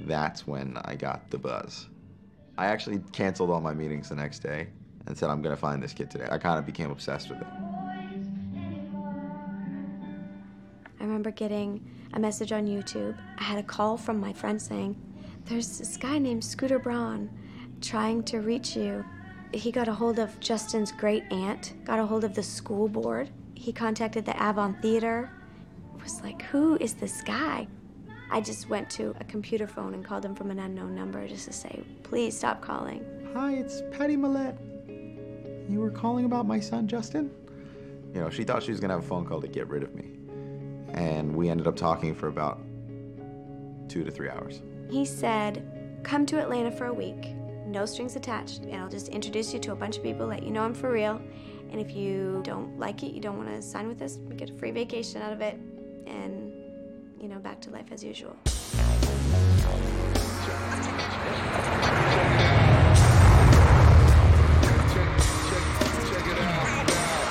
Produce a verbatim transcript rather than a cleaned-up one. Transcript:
that's when I got the buzz. I actually canceled all my meetings the next day and said, I'm gonna find this kid today. I kind of became obsessed with it. I remember getting a message on YouTube. I had a call from my friend saying, there's this guy named Scooter Braun trying to reach you. He got a hold of Justin's great aunt, got a hold of the school board. He contacted the Avon Theater. It was like, who is this guy? I just went to a computer phone and called him from an unknown number just to say, please stop calling. Hi, it's Patty Millette. You were calling about my son, Justin? You know, she thought she was gonna have a phone call to get rid of me. And we ended up talking for about two to three hours. He said, come to Atlanta for a week, no strings attached, and I'll just introduce you to a bunch of people, let you know I'm for real. And if you don't like it, you don't want to sign with us, we get a free vacation out of it, and, you know, back to life as usual.